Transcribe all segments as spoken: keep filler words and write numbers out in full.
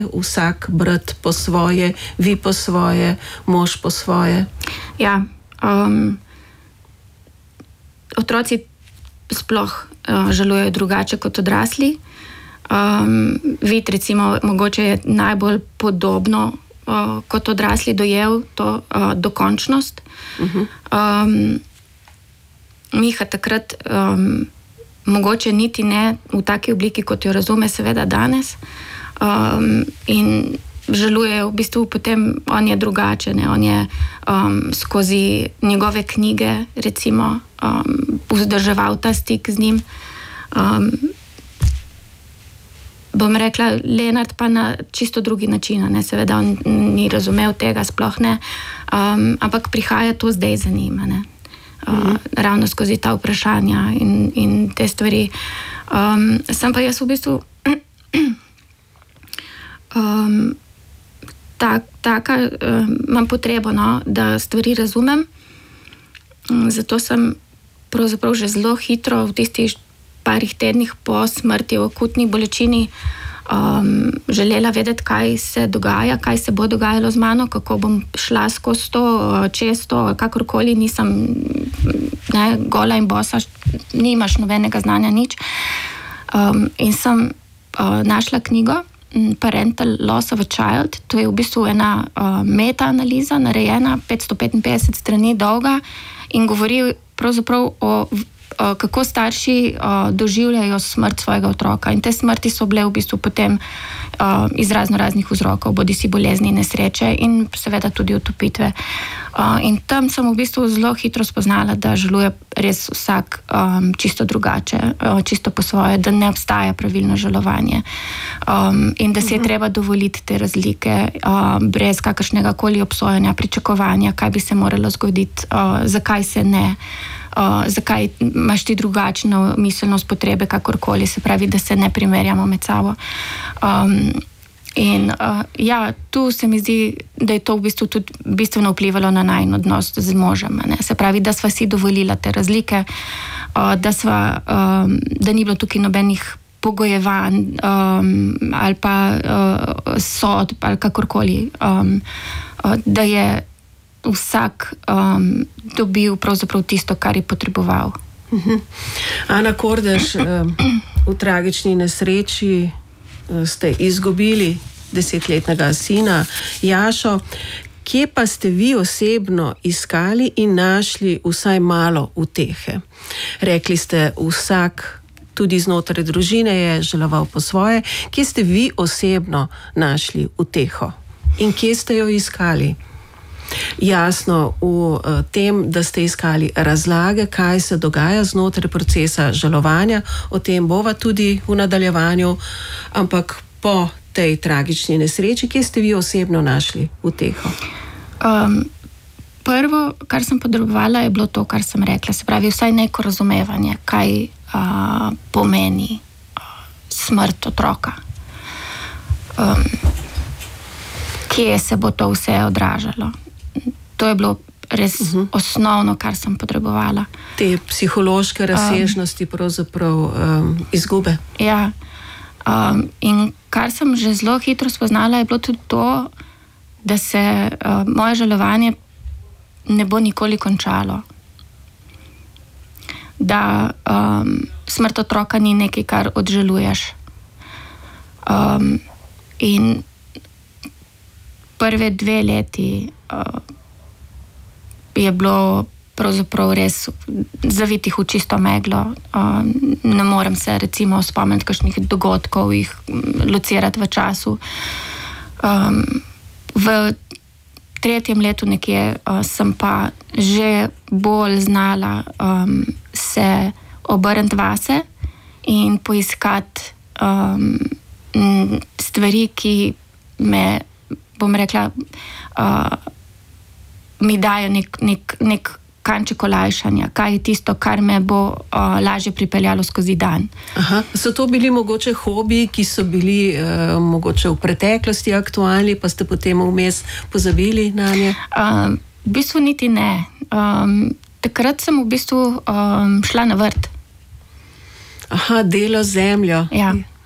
vsak brat po svoje, vi po svoje, mož po svoje? Ja, um, otroci sploh uh, žalujejo drugače kot odrasli. Um, vid, recimo, mogoče je najbolj podobno uh, kot odrasli dojel to uh, dokončnost. Uh-huh. Um, Miha takrat um, mogoče niti ne v taki obliki, kot jo razume seveda danes. Um, in žaluje v bistvu potem, on je drugačen, ne? On je um, skozi njegove knjige recimo um, vzdrževal ta stik z njim. Um, bom rekla, Lenart pa na čisto drugi način, ne? Seveda on ni razumel tega, sploh ne, um, ampak prihaja to zdaj za njima, ne? Uh, mm-hmm. Ravno skozi ta vprašanja in, in te stvari. Um, sem pa jaz v bistvu um, tak, taka, um, imam potrebo, no, da stvari razumem. Um, zato sem pravzaprav že zelo hitro v tistih parih tednih po smrti, v akutni bolečini, um, želela vedeti, kaj se dogaja, kaj se bo dogajalo z mano, kako bom šla skozi to, čez to, kakorkoli, nisem ne, gola in bosa, nimaš nobenega znanja, nič. Um, in sem uh, našla knjigo Parental Loss of a Child. To je v bistvu ena uh, meta-analiza, narejena, petsto petinpetdeset strani dolga, in govori pravzaprav o kako starši uh, doživljajo smrt svojega otroka. In te smrti so bile v bistvu potem uh, iz razno raznih vzrokov, bodi si bolezni, nesreče in seveda tudi utopitve. Uh, in tam sem v bistvu zelo hitro spoznala, da žaluje res vsak um, čisto drugače, uh, čisto po svoje, da ne obstaja pravilno žalovanje. Um, in da se je treba dovoliti te razlike uh, brez kakršnega koli obsojanja, pričakovanja, kaj bi se moralo zgoditi, uh, zakaj se ne. Uh, zakaj imaš ti drugačno miselnost, potrebe, kakorkoli, se pravi, da se ne primerjamo med sabo. Um, in uh, ja, tu se mi zdi, da je to v bistvu tudi bistveno vplivalo na najin odnos z možem, ne? Se pravi, da sva si dovolila te razlike, uh, da sva, um, da ni bilo tukaj nobenih pogojevanj um, ali pa uh, sodb ali kakorkoli, um, uh, da je vsak um, dobil pravzaprav tisto, kar je potreboval. Uh-huh. Ana Kordež, um, v tragični nesreči uh, ste izgubili desetletnega sina Jašo. Kje pa ste vi osebno iskali in našli vsaj malo utehe? Rekli ste, vsak tudi znotraj družine je žaloval po svoje. Kje ste vi osebno našli uteho? In kje ste jo iskali? Jasno, v tem, da ste iskali razlage, kaj se dogaja znotraj procesa žalovanja, o tem bova tudi v nadaljevanju, ampak po tej tragični nesreči, kje ste vi osebno našli uteho? Um, prvo, kar sem potrebovala, je bilo to, kar sem rekla, se pravi, vsaj neko razumevanje, kaj uh, pomeni uh, smrt otroka. Um, kje se bo to vse odražalo? To je bilo res uh-huh. osnovno, kar sem potrebovala. Te psihološke razsežnosti, um, pravzaprav um, izgube. Ja. Um, in kar sem že zelo hitro spoznala, je bilo tudi to, da se uh, moje žalovanje ne bo nikoli končalo. Da um, smrt otroka ni nekaj, kar odžaluješ. Um, in prve dve leti uh, je bilo pravzaprav res zavitih v čisto meglo. Uh, ne morem se recimo spomniti kakšnih dogodkov, jih locirati v času. Um, v tretjem letu nekje uh, sem pa že bolj znala um, se obrniti vase in poiskati um, stvari, ki me, bom rekla, uh, mi dajo nek, nek, nek kanček olajšanja, kaj je tisto, kar me bo uh, lažje pripeljalo skozi dan. Aha. So to bili mogoče hobiji, ki so bili uh, mogoče v preteklosti aktualni, pa ste potem vmes pozabili na nje? Uh, v bistvu niti ne. Um, takrat sem v bistvu um, šla na vrt. Aha, delo z zemljo. Ja.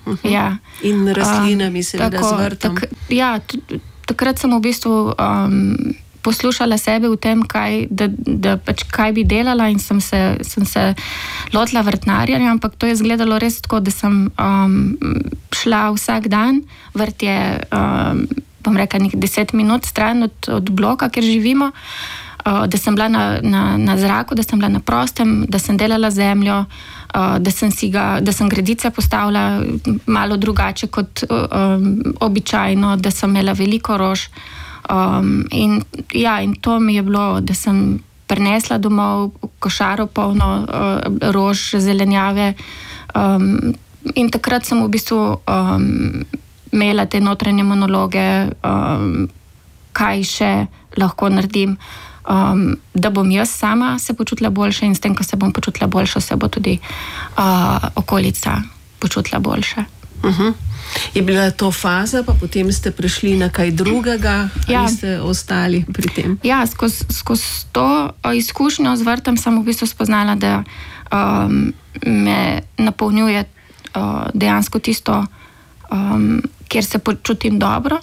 Uh-huh. Ja. In rastlinami, um, seveda, z vrtom. Tak, ja, t- takrat sem v bistvu um, poslušala sebe v tem, kaj, da, da pač kaj bi delala in sem se, sem se lotila vrtnarjenja, ampak to je izgledalo res tako, da sem um, šla vsak dan, vrt je, um, bom rekla, nekaj deset minut stran od, od bloka, kjer živimo, uh, da sem bila na, na, na zraku, da sem bila na prostem, da sem delala zemljo, uh, da sem si ga, da sem gredice postavila malo drugače kot um, običajno, da sem imela veliko rož. Um, in, ja, in to mi je bilo, da sem prinesla domov košaro polno uh, rož, zelenjave um, in takrat sem v bistvu um, imela te notranje monologe, um, kaj še lahko naredim, um, da bom jaz sama se počutila boljše in s tem, ko se bom počutila boljše, se bo tudi uh, okolica počutila boljše. Uh-huh. Je bila to faza, pa potem ste prišli na kaj drugega, ja. Ali ste ostali pri tem? Ja, skozi skoz to izkušnjo z vrtom sem v bistvu spoznala, da um, me napolnjuje uh, dejansko tisto, um, kjer se počutim dobro,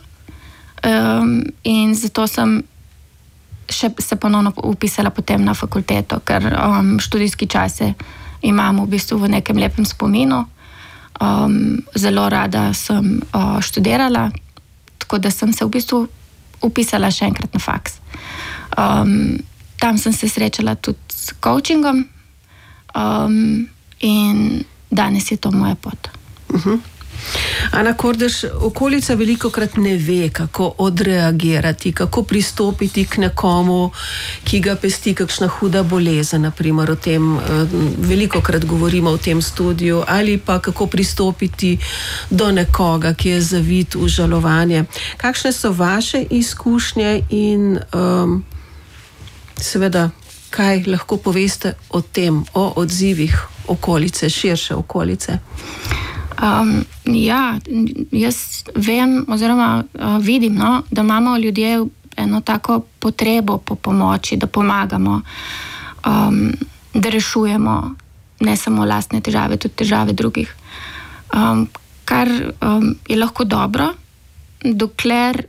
um, in zato sem še se ponovno upisala potem na fakulteto, ker um, študijski čase imam v bistvu v nekem lepem spominu. Um, zelo rada sem uh, študirala, tako da sem se v bistvu upisala še enkrat na faks. Um, tam sem se srečala tudi s coachingom um, in danes je to moja pot. Uh-huh. Ana Kordež, okolica velikokrat ne ve, kako odreagirati, kako pristopiti k nekomu, ki ga pesti kakšna huda bolezen, naprimer o tem velikokrat govorimo v tem studiu, ali pa kako pristopiti do nekoga, ki je zavit v žalovanje. Kakšne so vaše izkušnje in um, seveda, kaj lahko poveste o tem, o odzivih okolice, širše okolice? Um, ja, jaz vem oziroma uh, vidim, no, da imamo ljudje eno tako potrebo po pomoči, da pomagamo, um, da rešujemo ne samo lastne težave, tudi težave drugih. Um, kar um, je lahko dobro, dokler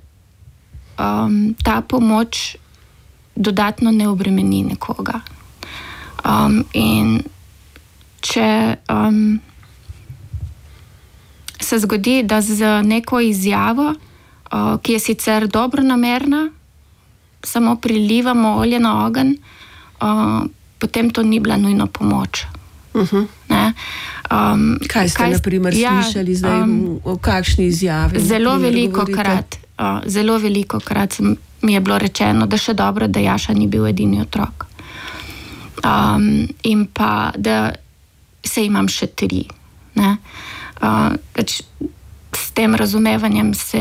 um, ta pomoč dodatno ne obremeni nekoga. Um, in če um, se zgodi, da z neko izjavo, uh, ki je sicer dobronamerna, samo prilivamo olje na ogenj, uh, potem to ni bila nujno pomoč. Uh-huh. Um, kaj ste, kaj, na primer, ja, slišali zdaj um, v kakšni izjavi? Zelo veliko krat, uh, zelo veliko krat mi je bilo rečeno, da še dobro, da Jaša ni bil edini otrok. Um, in pa, da se imam še tri. Ne? Uh, pač s tem razumevanjem se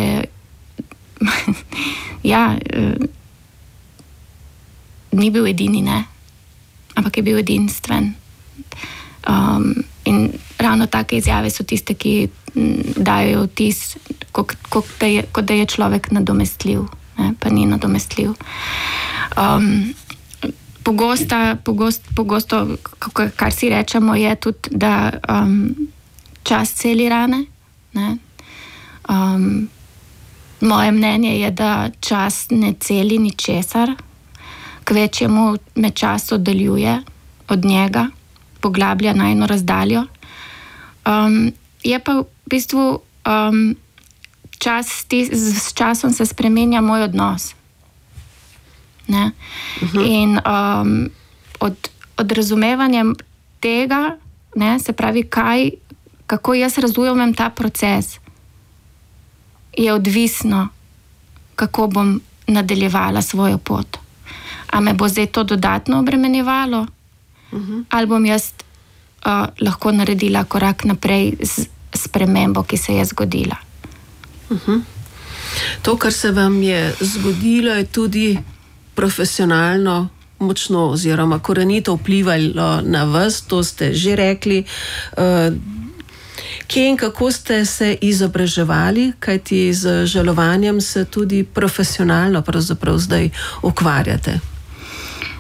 ja uh, ni bil edini, ne, ampak je bil edinstven. Um, in ravno take izjave so tiste, ki dajo vtis, kot, kot, da je, kot da je človek nadomestljiv, ne, pa ni nadomestljiv. Um, pogosta, pogost, pogosto, kar si rečemo, je tudi, da um, čas celi rane. Ne? Um, moje mnenje je, da čas ne celi ničesar, kvečjemu me čas oddaljuje od njega, poglablja najino razdaljo. Um, je pa v bistvu um, čas, s časom se spremenja moj odnos. Ne? Uh-huh. In um, od, od razumevanja tega, ne, se pravi, kaj kako jaz razumem ta proces, je odvisno, kako bom nadaljevala svojo pot. A me bo zdaj to dodatno obremenjevalo? Uh-huh. Ali bom jaz uh, lahko naredila korak naprej z spremembo, ki se je zgodila? Uh-huh. To, kar se vam je zgodilo, je tudi profesionalno močno oziroma korenito vplivalo na vas, to ste že rekli. Uh, Kje in kako ste se izobraževali, kajti z žalovanjem se tudi profesionalno pravzaprav zdaj ukvarjate?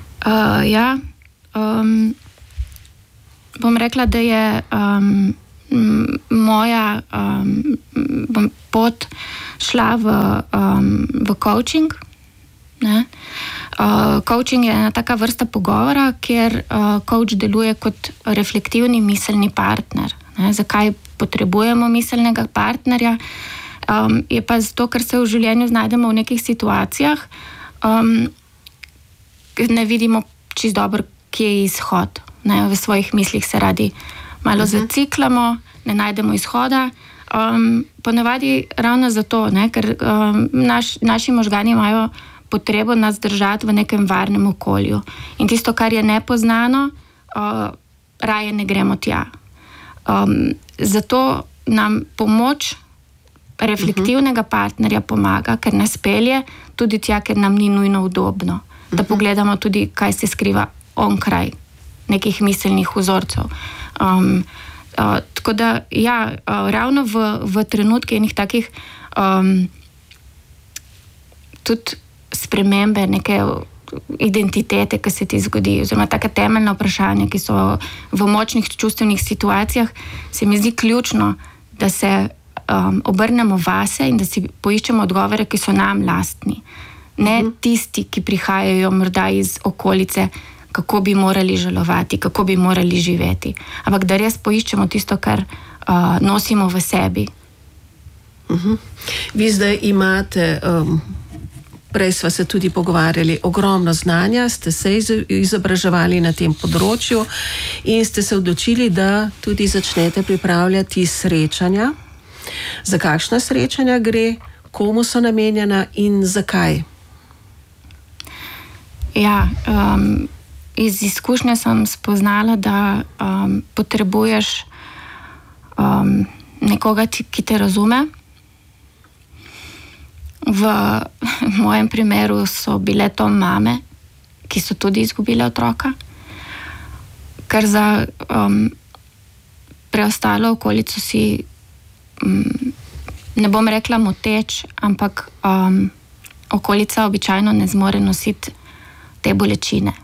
Uh, ja, um, bom rekla, da je um, moja um, pot šla v, um, v coaching. Ne? Uh, coaching je ena taka vrsta pogovora, kjer uh, coach deluje kot reflektivni miselni partner. Ne? Zakaj potrebujemo miselnega partnerja? Um, je pa zato, ker se v življenju znajdemo v nekih situacijah, um, ne vidimo čisto dobro, kje je izhod. Ne? V svojih mislih se radi malo uh-huh. zaciklamo, ne najdemo izhoda. Um, ponavadi ravno zato, ne? Ker um, naš, naši možgani imajo potrebo nas držati v nekem varnem okolju. In tisto, kar je nepoznano, uh, raje ne gremo tja. Um, zato nam pomoč reflektivnega partnerja pomaga, ker nas pelje tudi tja, ker nam ni nujno udobno. Da pogledamo tudi, kaj se skriva onkraj nekih miselnih vzorcev. Um, uh, tako da, ja, uh, ravno v, v trenutke enih takih um, tudi spremembe neke identitete, ki se ti zgodi, oziroma taka temeljna vprašanja, ki so v močnih čustvenih situacijah, se mi zdi ključno, da se um, obrnemo vase in da si poiščemo odgovore, ki so nam lastni. Ne uh-huh. tisti, ki prihajajo morda iz okolice, kako bi morali žalovati, kako bi morali živeti. Ampak da res poiščemo tisto, kar uh, nosimo v sebi. Uh-huh. Vi zdaj imate... Um... Prej sva se tudi pogovarjali, ogromno znanja, ste se izobraževali na tem področju in ste se odločili, da tudi začnete pripravljati srečanja. Za kakšna srečanja gre, komu so namenjena in zakaj? Ja, um, iz izkušnje sem spoznala, da um, potrebuješ um, nekoga, ki te razume. V mojem primeru so bile to mame, ki so tudi izgubile otroka, ker za um, preostalo okolico si, um, ne bom rekla moteč, ampak um, okolica običajno ne zmore nositi te bolečine.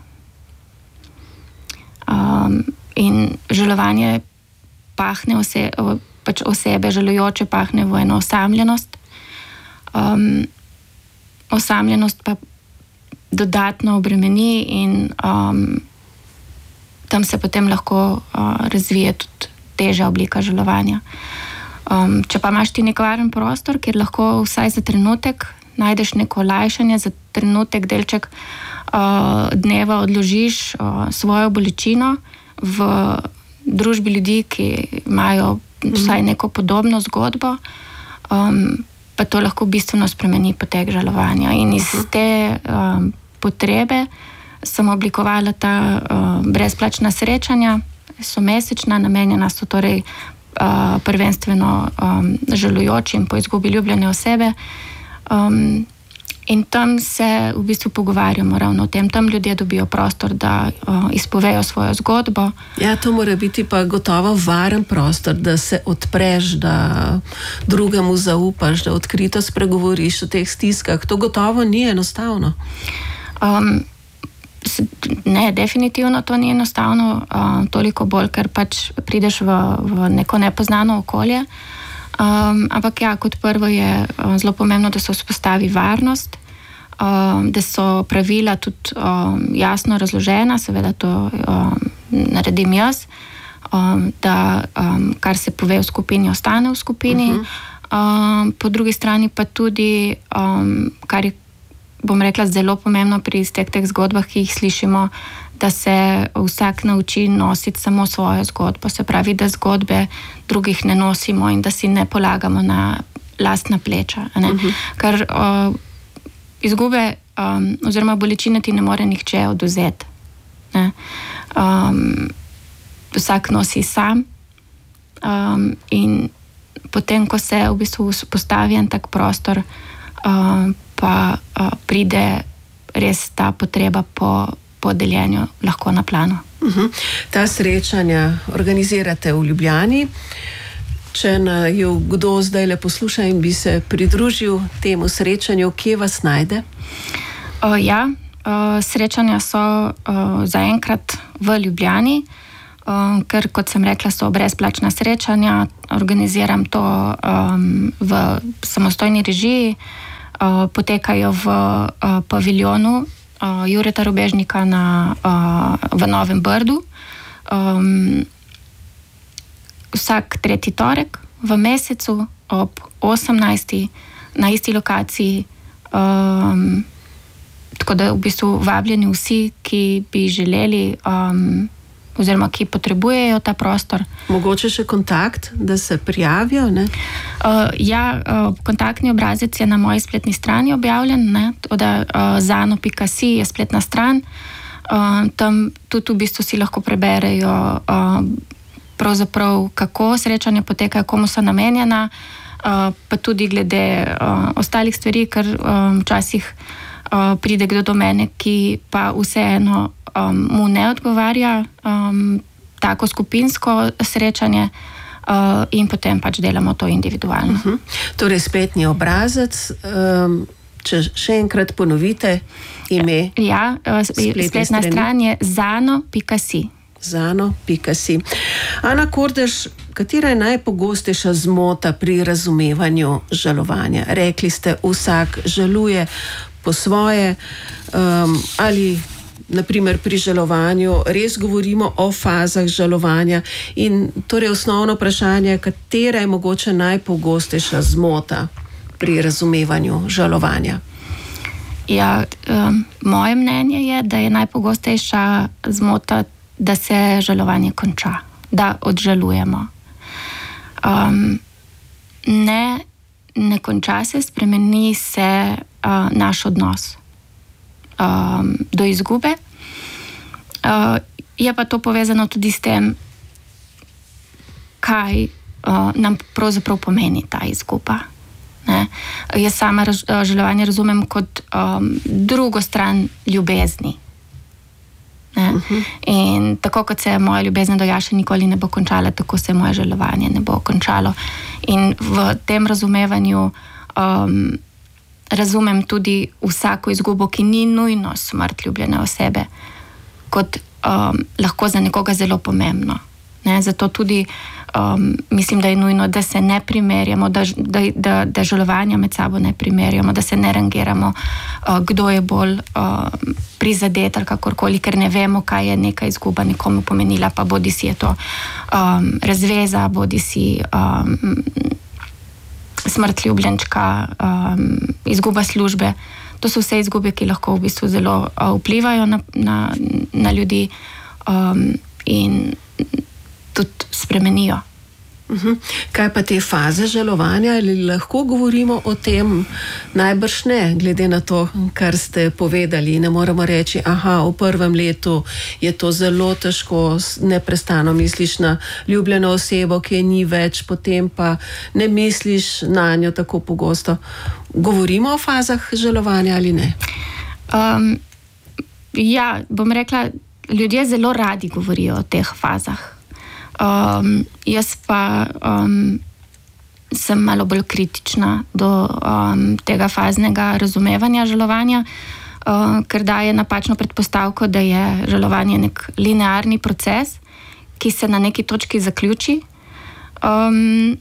Um, in žalovanje pahne ose, pač osebe, žalujoče pahne v eno osamljenost. Um, osamljenost pa dodatno obremeni in um, tam se potem lahko uh, razvije tudi težja oblika žalovanja. Um, če pa imaš ti nek varen prostor, kjer lahko vsaj za trenutek najdeš neko olajšanje, za trenutek, delček uh, dneva odložiš uh, svojo bolečino v družbi ljudi, ki imajo vsaj neko podobno zgodbo, um, pa to lahko bistveno spremeni potek žalovanja. In iz te um, potrebe sem oblikovala ta uh, brezplačna srečanja, so mesečna, namenjena so torej uh, prvenstveno um, žalujočim po izgubi ljubljene osebe. Um, in tam se v bistvu pogovarjamo ravno o tem. Tam ljudje dobijo prostor, da uh, izpovejo svojo zgodbo. Ja, to mora biti pa gotovo varen prostor, da se odpreš, da drugemu zaupaš, da odkrito spregovoriš o teh stiskah. To gotovo ni enostavno. Um, ne, definitivno to ni enostavno, uh, toliko bolj, ker pač prideš v, v neko nepoznano okolje. Um, ampak ja, kot prvo je um, zelo pomembno, da se vzpostavi varnost, um, da so pravila tudi um, jasno razložena, seveda to um, naredim jaz, um, da um, kar se pove v skupini, ostane v skupini. Uh-huh. Um, po drugi strani pa tudi, um, kar je, bom rekla, zelo pomembno pri teh, teh zgodbah, ki jih slišimo, da se vsak nauči nositi samo svojo zgodbo. Se pravi, da zgodbe drugih ne nosimo in da si ne polagamo na lastna pleča. Ne? Uh-huh. Ker uh, izgube um, oziroma bolečine ti ne more nihče odvzeti. Ne? Um, vsak nosi sam um, in potem, ko se v bistvu postavi en tak prostor, uh, pa uh, pride res ta potreba po po deljenju lahko na planu. Uh-huh. Ta srečanja organizirate v Ljubljani. Če naju kdo zdaj le posluša in bi se pridružil temu srečanju, kje vas najde? Uh, ja, uh, srečanja so uh, zaenkrat v Ljubljani. um, ker, kot sem rekla, so brezplačna srečanja, organiziram to um, v samostojni režiji, uh, potekajo v uh, paviljonu uh, Jureta Rubežnika na, uh, v Novem Brdu. Um, vsak tretji torek v mesecu ob osemnajsti na isti lokaciji. Um, tako da v bistvu vabljeni vsi, ki bi želeli um, oziroma ki potrebujejo ta prostor. Mogoče še kontakt, da se prijavijo, ne? Uh, ja, uh, kontaktni obrazec je na moji spletni strani objavljen, ne? Da uh, zano pika si je spletna stran. Uh, tam tudi v bistvu si lahko preberejo uh, pravzaprav, kako srečanja potekajo, komu so namenjena, uh, pa tudi glede uh, ostalih stvari, ker um, včasih uh, pride kdo do mene, ki pa vseeno um, mu ne odgovarja um, tako skupinsko srečanje uh, in potem pač delamo to individualno. Uh-huh. Torej spletni obrazec, um, če še enkrat ponovite ime. Ja, uh, spletna stran je zano pika si. zano pika si. Ana Kordež, katera je najpogostejša zmota pri razumevanju žalovanja? Rekli ste, vsak žaluje po svoje, um, ali naprimer pri žalovanju res govorimo o fazah žalovanja in torej osnovno vprašanje, katera je mogoče najpogostejša zmota pri razumevanju žalovanja? Ja, um, moje mnenje je, da je najpogostejša zmota, da se žalovanje konča, da odžalujemo. Um, ne, ne konča se, spremeni se uh, naš odnos um, do izgube. Uh, je pa to povezano tudi s tem, kaj uh, nam pravzaprav pomeni ta izguba. Ne? Jaz sama raz, žalovanje razumem kot um, drugo stran ljubezni. Uh-huh. In tako kot se moja ljubezen do Jaše nikoli ne bo končala, tako se moje žalovanje ne bo končalo. In v tem razumevanju um, razumem tudi vsako izgubo, ki ni nujno smrt ljubljene osebe, kot um, lahko za nekoga zelo pomembno. Ne? Zato tudi um, mislim, da je nujno, da se ne primerjamo, da, da, da, da žalovanja med sabo ne primerjamo, da se ne rangiramo, uh, kdo je bolj uh, prizadet ali kakorkoli, ker ne vemo, kaj je neka izguba nekomu pomenila, pa bodi si je to um, razveza, bodi si um, smrt ljubljenčka, um, izguba službe. To so vse izgube, ki lahko v bistvu zelo uh, vplivajo na, na, na ljudi um, in tudi spremenijo. Uh-huh. Kaj pa te faze žalovanja, ali lahko govorimo o tem? Najbrž ne, glede na to, kar ste povedali. Ne moremo reči, aha, v prvem letu je to zelo težko, neprestano misliš na ljubljeno osebo, ki je ni več, potem pa ne misliš na njo tako pogosto. Govorimo o fazah žalovanja ali ne? Um, ja, bom rekla, ljudje zelo radi govorijo o teh fazah. Um, jaz pa um, sem malo bolj kritična do um, tega faznega razumevanja žalovanja, uh, ker daje napačno predpostavko, da je žalovanje nek linearni proces, ki se na neki točki zaključi. Um,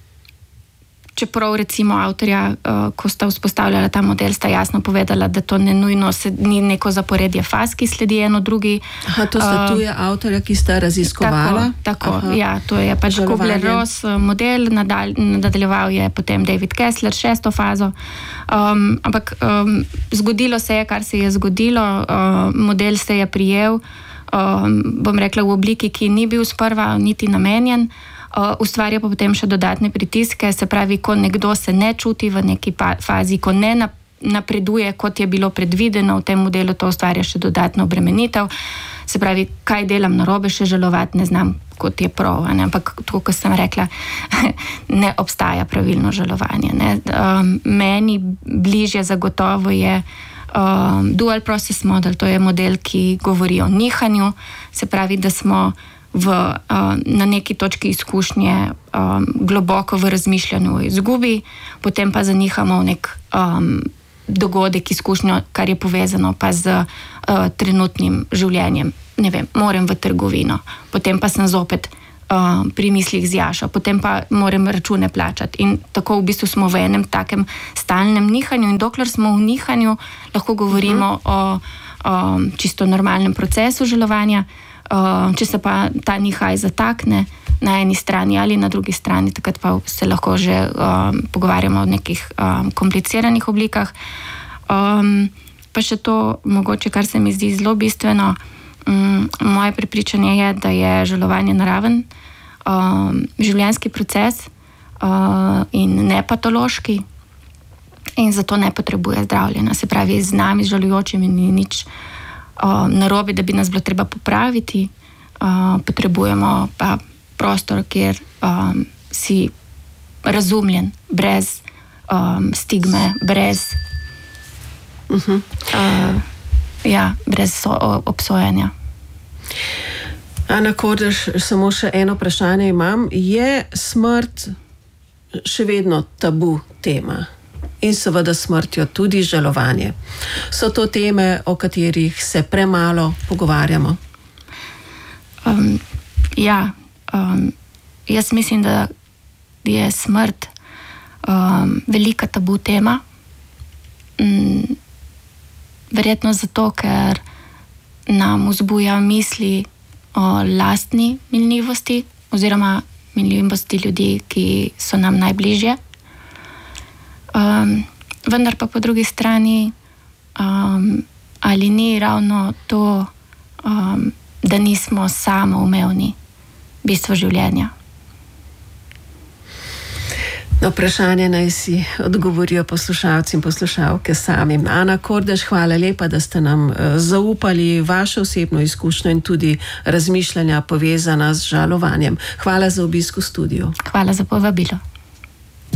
čeprav recimo avtorja, uh, ko sta vzpostavljala ta model, sta jasno povedala, da to ne nujno se, ni neko zaporedje faz, ki sledi eno drugi. Aha, to sta uh, tuja avtorja, ki sta raziskovala? Tako, tako ja, to je pač Kubler-Ross model, nadal, nadaljeval je potem David Kessler, šesto fazo. Um, ampak um, zgodilo se je, kar se je zgodilo, uh, model se je prijel, um, bom rekla, v obliki, ki ni bil sprva niti namenjen, Uh, ustvarja pa potem še dodatne pritiske, se pravi, ko nekdo se ne čuti v neki pa- fazi, ko ne napreduje, kot je bilo predvideno v tem modelu, to ustvarja še dodatno obremenitev. Se pravi, kaj delam narobe, še žalovati ne znam, kot je prav, ne? Ampak tako, kot sem rekla, ne obstaja pravilno žalovanje. Ne? Um, meni bližje zagotovo je um, dual process model, to je model, ki govori o nihanju, se pravi, da smo V, uh, na neki točki izkušnje um, globoko v razmišljanju o izgubi, potem pa zanihamo v nek um, dogodek, izkušnjo, kar je povezano pa z uh, trenutnim življenjem. ne vem, moram v trgovino, potem pa sem zopet uh, pri mislih z Jašo, potem pa moram račune plačati. In tako v bistvu smo v enem takem stalnem nihanju in dokler smo v nihanju, lahko govorimo uh-huh. o, o čisto normalnem procesu žalovanja. Uh, če se pa ta nihaj zatakne na eni strani ali na drugi strani, takrat pa se lahko že um, pogovarjamo o nekih um, kompliciranih oblikah. Um, pa še to, mogoče, kar se mi zdi zelo bistveno, um, moje prepričanje je, da je žalovanje naraven um, življenjski proces uh, in ne patološki in zato ne potrebuje zdravljenja. Se pravi, z nami, z žalujočimi ni nič Uh, narobe, da bi nas bilo treba popraviti, uh, potrebujemo pa prostor, kjer um, si razumljen, brez um, stigme, brez uh-huh. uh, ja, brez so, obsojanja. Ana Kordež, samo še eno vprašanje imam. Je smrt še vedno tabu tema? In seveda smrtjo tudi žalovanje. So to teme, o katerih se premalo pogovarjamo? Um, ja, um, jaz mislim, da je smrt um, velika tabu tema. Um, verjetno zato, ker nam vzbuja misli o lastni minljivosti oziroma minljivosti ljudi, ki so nam najbližje. Um, vendar pa po drugi strani um, ali ni ravno to, um, da nismo samoumevni bistvo življenja. Na vprašanje naj si odgovorijo poslušalci in poslušalke sami. Ana Kordež, hvala lepa, da ste nam zaupali vašo osebno izkušnjo in tudi razmišljanja povezana z žalovanjem. Hvala za obisk v studiu. Hvala za povabilo.